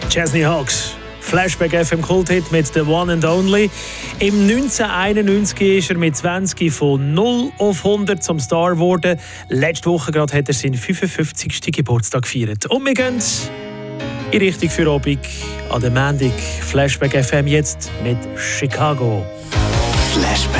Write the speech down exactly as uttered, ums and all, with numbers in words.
Chesney Hawkes. Flashback F M Kulthit mit The One and Only. Im neunzehnhunderteinundneunzig ist er mit zwanzig von null auf hundert zum Star geworden. Letzte Woche gerade hat er seinen fünfundfünfzigsten Geburtstag gefeiert. Und wir gehen in Richtung für Abend an den Montag. Flashback F M jetzt mit Chicago. Flashback.